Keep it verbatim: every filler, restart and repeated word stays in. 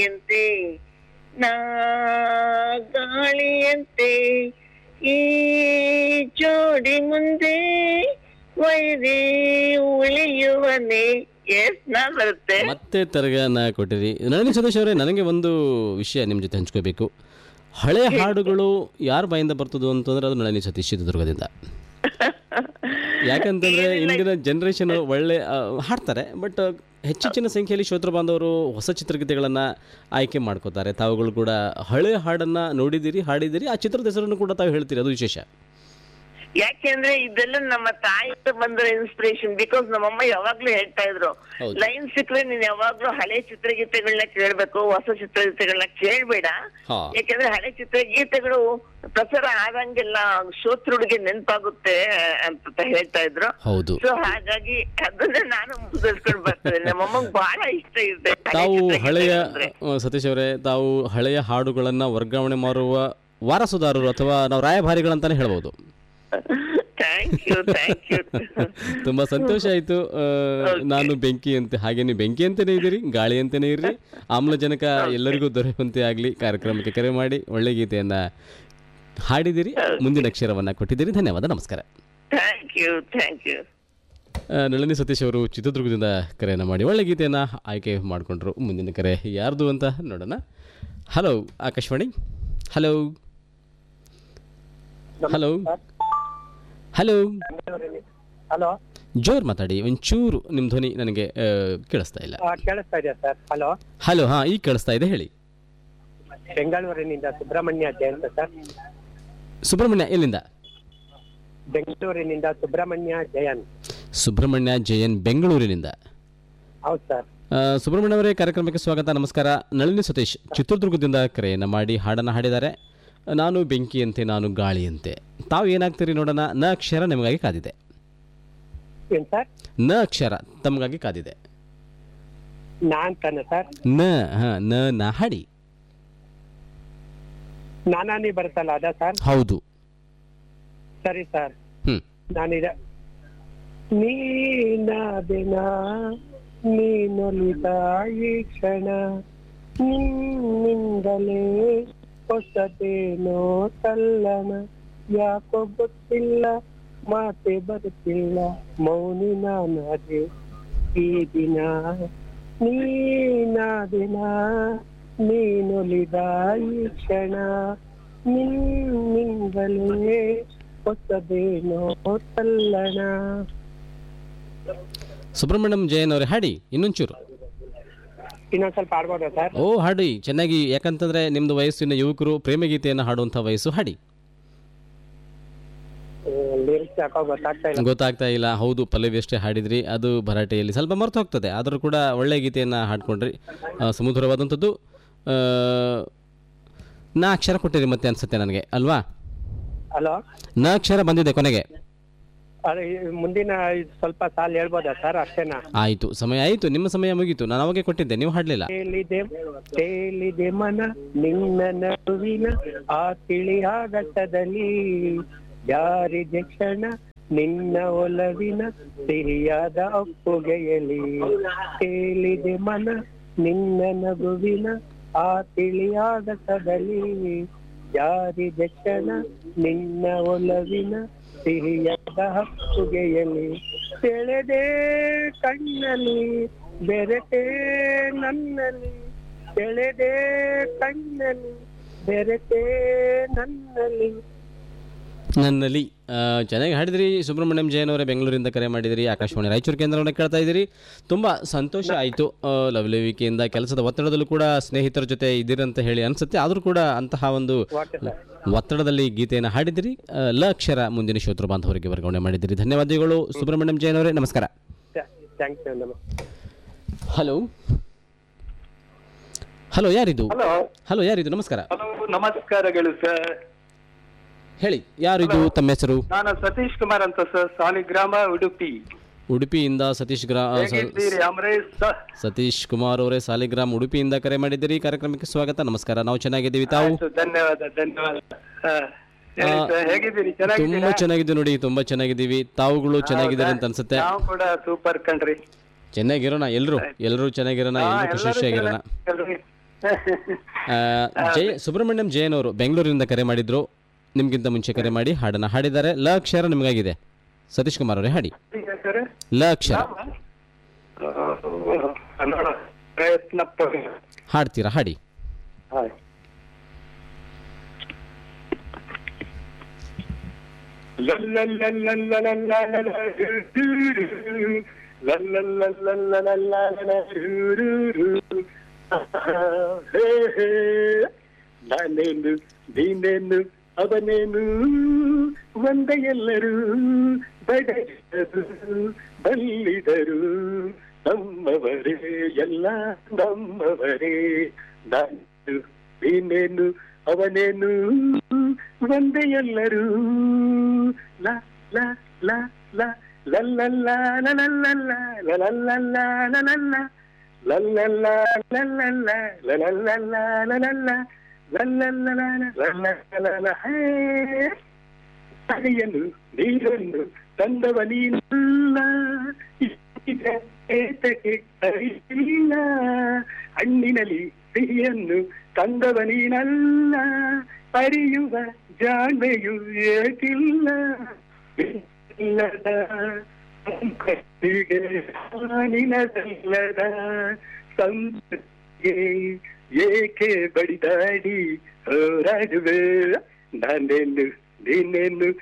ಗಾಳಿಯಂತೆ ನಾ ಗಾಳಿಯಂತೆ ಈ ಜೋಡಿ ಮುಂದೆ ವೈರಿ ಉಳಿಯುವನೆ. ಎಸ್ ನಾ ಬರುತ್ತೆ. ಮತ್ತೆ ತರಗನ ಕೊಟ್ಟಿರಿ. ನಳಿನಿ ಸತೀಶ್ ಅವರೇ, ನನಗೆ ಒಂದು ವಿಷಯ ನಿಮ್ಮ ಜೊತೆ ಹಂಚ್ಕೋಬೇಕು. ಹಳೆ ಹಾಡುಗಳು ಯಾರ ಬಾಯಿಂದ ಬರ್ತದೋ ಅಂತಂದ್ರೆ ಅದು ನಳಿನಿ ಸತೀಶ್ ಚಿತ್ರದುರ್ಗದಿಂದ. ಯಾಕಂತಂದ್ರೆ ಇಂದಿನ ಜನರೇಷನ್ ಒಳ್ಳೆ ಹಾಡ್ತಾರೆ, ಬಟ್ ಹೆಚ್ಚೆಚ್ಚಿನ ಸಂಖ್ಯೆಯಲ್ಲಿ ಶ್ರೋತೃ ಬಾಂಧವರು ಹೊಸ ಚಿತ್ರಗೀತೆಗಳನ್ನು ಆಯ್ಕೆ ಮಾಡ್ಕೋತಾರೆ. ತಾವುಗಳು ಕೂಡ ಹಳೆ ಹಾಡನ್ನು ನೋಡಿದ್ದೀರಿ, ಹಾಡಿದ್ದೀರಿ, ಆ ಚಿತ್ರದ ಹೆಸರನ್ನು ಕೂಡ ತಾವು ಹೇಳ್ತೀರಿ, ಅದು ವಿಶೇಷ. ಯಾಕೆಂದ್ರೆ ಇದೆಲ್ಲ ನಮ್ಮ ತಾಯಿಯಿಂದ ಬಂದಿರೋ ಇನ್ಸ್ಪಿರೇಷನ್. ಬಿಕಾಸ್ ನಮ್ಮಮ್ಮ ಯಾವಾಗ್ಲೂ ಹೇಳ್ತಾ ಇದ್ರು, ಲೈನ್ ಸಿಕ್ಕರೆ ನೀನ್ ಯಾವಾಗ್ಲೂ ಹಳೆ ಚಿತ್ರಗೀತೆಗಳನ್ನ ಕೇಳ್ಬೇಕು, ಹೊಸ ಚಿತ್ರಗೀತೆಗಳನ್ನ ಕೇಳ್ಬೇಡ. ಯಾಕೆಂದ್ರೆ ಹಳೆ ಚಿತ್ರಗೀತೆಗಳು ಪ್ರಸಾರ ಆದಂಗೆಲ್ಲ ಶ್ರೋತೃಡಿಗೆ ನೆನಪಾಗುತ್ತೆ ಅಂತ ಹೇಳ್ತಾ ಇದ್ರು. ಸೊ ಹಾಗಾಗಿ ಅದನ್ನ ನಾನು ಮುಂದುವರ್ಸ್ಕೊಂಡು ಬರ್ತೇನೆ. ನಮ್ಮಮ್ಮಗ್ ಬಹಳ ಇಷ್ಟ ಇದೆ. ತಾವು ಹಳೆಯ ಸತೀಶ್ ಅವರೇ, ತಾವು ಹಳೆಯ ಹಾಡುಗಳನ್ನ ವರ್ಗಾವಣೆ ಮಾಡುವ ವಾರಸುದಾರರು ಅಥವಾ ನಾವು ರಾಯಭಾರಿಗಳಂತಾನೆ ಹೇಳ್ಬೋದು. ತುಂಬಾ ಸಂತೋಷ ಆಯ್ತು. ನಾನು ಬೆಂಕಿ ಅಂತ, ಹಾಗೇನೆ ಬೆಂಕಿ ಅಂತಾನೆ ಇದ್ದೀರಿ, ಗಾಳಿ ಅಂತಾನೆ ಇರ್ರಿ, ಆಮ್ಲಜನಕ ಎಲ್ಲರಿಗೂ ದೊರೆಯುವಂತೆ ಆಗ್ಲಿ. ಕಾರ್ಯಕ್ರಮಕ್ಕೆ ಕರೆ ಮಾಡಿ ಒಳ್ಳೆ ಗೀತೆಯನ್ನ ಹಾಡಿದಿರಿ, ಮುಂದಿನ ಅಕ್ಷರವನ್ನ ಕೊಟ್ಟಿದ್ದೀರಿ. ಧನ್ಯವಾದ, ನಮಸ್ಕಾರ. ನಳಿನಿ ಸತೀಶ್ ಅವರು ಚಿತ್ರದುರ್ಗದಿಂದ ಕರೆಯನ್ನ ಮಾಡಿ ಒಳ್ಳೆ ಗೀತೆಯನ್ನ ಆಯ್ಕೆ ಮಾಡಿಕೊಂಡ್ರು. ಮುಂದಿನ ಕರೆ ಯಾರ್ದು ಅಂತ ನೋಡೋಣ. Hello Akashvani. Hello hello hello hello ಜೋರ್ ಮಾತಾಡಿ, ಒಂಚೂರು ನಿಮ್ಮ ಧ್ವನಿ ನನಗೆ ಕೇಳಿಸ್ತಾ ಇಲ್ಲ. ಕೇಳಿಸ್ತಾ ಇದೆ ಸರ್. ಹಲೋ ಹಲೋ ಹಾ, ಈಗ ಕೇಳಿಸ್ತಾ ಇದೆ, ಹೇಳಿ. ಬೆಂಗಳೂರಿನಿಂದ ಸುಬ್ರಹ್ಮಣ್ಯ ಜಯಂತ್ ಸರ್. ಸುಬ್ರಹ್ಮಣ್ಯ ಎಲ್ಲಿಂದ? ಬೆಂಗಳೂರಿನಿಂದ ಸುಬ್ರಹ್ಮಣ್ಯ ಜಯನ್. ಸುಬ್ರಹ್ಮಣ್ಯ ಜಯನ್ ಬೆಂಗಳೂರಿನಿಂದ. ಹೌದು ಸರ್. ಸುಬ್ರಹ್ಮಣ್ಯ ಅವರೇ, ಕಾರ್ಯಕ್ರಮಕ್ಕೆ ಸ್ವಾಗತ, ನಮಸ್ಕಾರ. ನಳಿನಿ ಸತೀಶ್ ಚಿತ್ರದುರ್ಗದಿಂದ ಕರೆಯನ್ನು ಮಾಡಿ ಹಾಡನ್ನು ಹಾಡಿದ್ದಾರೆ. ನಾನು ಬೆಂಕಿಯಂತೆ ನಾನು ಗಾಳಿಯಂತೆ. ತಾವು ಏನಾಗ್ತೀರಿ ನೋಡೋಣ. ನ ಅಕ್ಷರ ನಿಮಗಾಗಿ ಕಾದಿದೆ. ನ ಅಕ್ಷರ ತಮಗಾಗಿ ಕಾದಿದೆ. ನ ಹ ನ ನ ಹಾಡಿ. ನಾನಾನಿ ಬರುತ್ತಲ್ಲ ಅದ ಸರ್? ಹೌದು. ಸರಿ ಸರ್. ಹ್ಮ್ ನಾನಿದ ನೀನಾದಿನ ನೀನೊಲಿದ ಈ ಕ್ಷಣ ನಿನ್ನಿಂದಲೇ ಹೊಸದೇನೋ ತಲ್ಲಣ, ಯಾಕೋ ಗೊತ್ತಿಲ್ಲ ಮಾತೆ ಬರುತ್ತಿಲ್ಲ ಮೌನಿ ನಾನಾದೆ ಈ ದಿನ. ನೀನಾದಿನ ನೀನೊಲಿದ ಈ ಕ್ಷಣ ನಿನ್ನಿಂದಲೇ ಹೊಸದೇನೋ ತಲ್ಲಣ. ಸುಬ್ರಹ್ಮಣ್ಯಂ ಜಯನ್ ಅವರೇ, ಹಾಡಿ ಇನ್ನೊಂಚೂರು. ಇನ್ನೊಂದ್ ಸ್ವಲ್ಪ ಹಾಡ್ಬೋದಾ ಸರ್? ಓ ಹಾಡಿ, ಚೆನ್ನಾಗಿ. ಯಾಕಂತಂದ್ರೆ ನಿಮ್ದು ವಯಸ್ಸಿನ ಯುವಕರು ಪ್ರೇಮಗೀತೆಯನ್ನು ಹಾಡುವಂಥ ವಯಸ್ಸು. ಹಾಡಿ. ಗೊತ್ತಾಗ್ತಾ ಇಲ್ಲ. ಹೌದು, ಪಲ್ಲವಿ ಅಷ್ಟೇ ಹಾಡಿದ್ರಿ, ಅದು ಭರಾಟೆಯಲ್ಲಿ ಸ್ವಲ್ಪ ಮರೆತು ಹೋಗ್ತದೆ. ಆದರೂ ಕೂಡ ಒಳ್ಳೆ ಗೀತೆಯನ್ನು ಹಾಡ್ಕೊಂಡ್ರಿ, ಸುಮಧುರವಾದಂಥದ್ದು. ನಾ ಅಕ್ಷರ ಕೊಟ್ಟಿರಿ ಮತ್ತೆ ಅನ್ಸುತ್ತೆ ನನಗೆ, ಅಲ್ವಾ? ಹಲೋ, ನ ಅಕ್ಷರ ಬಂದಿದೆ ಕೊನೆಗೆ. ಮುಂದಿನ ಸ್ವಲ್ಪ ಸಾಲ ಹೇಳ್ಬೋದಾ ಸರ್? ಅಷ್ಟೇನಾ? ಆಯ್ತು, ಸಮಯ ಆಯ್ತು, ನಿಮ್ಮ ಸಮಯ ಮುಗೀತು. ನಾನು ಅವಾಗೆ ಕೊಟ್ಟಿದ್ದೆ, ನೀವು ಹಾಡ್ಲಿಲ್ಲ. ತೇಲಿದೆ ಮನ ನಿನ್ನ ನಡುವಿನ ಆ ತಿಳಿ ಆಗಸದಲ್ಲಿ, ಜಾರಿದೆ ಕ್ಷಣ ನಿನ್ನ ಒಲವಿನ ಸಿಹಿಯಾದ ಅಪ್ಪುಗೆಯಲಿ. ತೇಲಿದೆ ಮನ ನಿನ್ನ ನಗುವಿನ ಆ ತಿಳಿಯಾಗಸದಲ್ಲಿ, ಜಾರಿದೆ ಕ್ಷಣ ನಿನ್ನ ಒಲವಿನ ಸಿಹಿಯಾದ ಹಪ್ಪುಗೆಯಲಿ. ಸೆಳೆದೆ ಕಣ್ಣಲ್ಲಿ ಬೆರೆತೆ ನನ್ನಲ್ಲಿ, ಸೆಳೆದೆ ಕಣ್ಣಲ್ಲಿ ಬೆರೆತೆ ನನ್ನಲ್ಲಿ ನನ್ನಲ್ಲಿ. ಚೆನ್ನಾಗಿ ಹಾಡಿದ್ರಿ ಸುಬ್ರಹ್ಮಣ್ಯಂ ಜಯನ್ ಅವರೇ, ಬೆಂಗಳೂರಿಂದ ಕರೆ ಮಾಡಿದಿರಿ. ಆಕಾಶವಾಣಿ ರಾಯಚೂರು ಕೇಂದ್ರವನ್ನು ಕೇಳ್ತಾ ಇದ್ದೀರಿ. ತುಂಬ ಸಂತೋಷ ಆಯಿತು. ಲವಲೇವಿಕೆಯಿಂದ ಕೆಲಸದ ಒತ್ತಡದಲ್ಲೂ ಕೂಡ ಸ್ನೇಹಿತರ ಜೊತೆ ಇದ್ದೀರಂತ ಹೇಳಿ ಅನಿಸುತ್ತೆ. ಆದರೂ ಕೂಡ ಅಂತಹ ಒಂದು ಒತ್ತಡದಲ್ಲಿ ಗೀತೆಯನ್ನು ಹಾಡಿದಿರಿ. ಲ ಅಕ್ಷರ ಮುಂದಿನ ಶ್ರೋತೃ ಬಾಂಧವರಿಗೆ ವರ್ಗಾವಣೆ ಮಾಡಿದಿರಿ. ಧನ್ಯವಾದಗಳು ಸುಬ್ರಹ್ಮಣ್ಯಂ ಜಯನ್ ಅವರೇ, ನಮಸ್ಕಾರ. ಹಲೋ ಹಲೋ ಯಾರಿದು? ಹಲೋ ಯಾರಿದು? ನಮಸ್ಕಾರ. ನಮಸ್ಕಾರಗಳು ಸರ್. ಹೇಳಿ, ಯಾರಿದು? ತಮ್ಮ ಹೆಸರು? ನಾನು ಸತೀಶ್ ಕುಮಾರ್ ಅಂತ ಸರ್, ಸಾಲಿಗ್ರಾಮ ಉಡುಪಿ. ಉಡುಪಿಯಿಂದ ಸತೀಶ್ ಗ್ರಾ ಸತೀಶ್ ಕುಮಾರ್ ಅವರೇ, ಸಾಲಿಗ್ರಾಮ್ ಉಡುಪಿಯಿಂದ ಕರೆ ಮಾಡಿದ್ದೀರಿ. ಕಾರ್ಯಕ್ರಮಕ್ಕೆ ಸ್ವಾಗತ, ನಮಸ್ಕಾರ. ನಾವು ಚೆನ್ನಾಗಿದ್ದೀವಿ, ತಾವು? ಧನ್ಯವಾದ ಧನ್ಯವಾದ. ತುಂಬಾ ಚೆನ್ನಾಗಿದ್ದೀವಿ ನೋಡಿ, ತುಂಬಾ ಚೆನ್ನಾಗಿದ್ದೀವಿ. ತಾವುಗಳು ಚೆನ್ನಾಗಿದ್ದೀರಿ ಅಂತ ಅನ್ಸುತ್ತೆ. ಸೂಪರ್ ಕಂಡ್ರಿ. ಚೆನ್ನಾಗಿರೋಣ, ಎಲ್ರು ಎಲ್ರು ಚೆನ್ನಾಗಿರೋಣ, ಎಲ್ರು ಖುಷಿಯಾಗಿರೋಣ. ಆ, ಜಯ ಸುಬ್ರಹ್ಮಣ್ಯಂ ಜಯನ್ ಅವರು ಬೆಂಗಳೂರಿನಿಂದ ಕರೆ ಮಾಡಿದ್ರು. ನಿಮ್ಗಿಂತ ಮುಂಚೆ ಕರೆ ಮಾಡಿ ಹಾಡನ್ನ ಹಾಡಿದ್ದಾರೆ. ಲ ಅಕ್ಷರ ನಿಮಗಾಗಿದೆ. ಸತೀಶ್ ಕುಮಾರ್ ಅವರೇ ಹಾಡಿ. ಲ ಅಕ್ಷರ ಪ್ರಯತ್ನ ಪಡಿ. ಹಾಡ್ತೀರಾ? ಹಾಡಿ. ನಾನೇನು ನೀನೇನು ಅವನೇನು ಒಂದ ಎಲ್ಲರೂ ಬಡಗಿದರು ಬಲ್ಲಿದರು ನಮ್ಮವರೇ ಎಲ್ಲ ನಮ್ಮವರೇ. ನಾನು ನೀನೇನು ಅವನೇನು ಒಂದೇ ಎಲ್ಲರೂ ಲ ಲ ಲ ಲ ಲಲ್ಲಲ್ಲ ಲಲಲ್ಲಲ್ಲ ಲಲಲ್ಲಲ್ಲ ಲಲಲ್ಲ ಲಲ್ಲಲ್ಲ ಲಲ್ಲಲ್ಲ ಲಲಲ್ಲಲ್ಲ ಲಲಲ್ಲ ಲಲ್ಲಲ್ಲ ಹೇ ಹಳೆಯನು ನೀರನ್ನು ತಂದವ ನೀನಲ್ಲ ಏತಕ್ಕೆ ಅರಿಯಿಲ್ಲ. ಹಣ್ಣಿನಲ್ಲಿ ಸಿಹಿಯನ್ನು ತಂದವ ನೀನಲ್ಲ ಅರಿಯುವ ಜಾಣ್ಮೆಯು ಏಕಿಲ್ಲ. ನಿನದಲ್ಲದ ಸಂಪತ್ತಿಗೆ ಏಕೆ ಬಡಿದಾಡಿ ಹೋರಾಡುವೆ. ನಾನೇನು ನೀನೇನು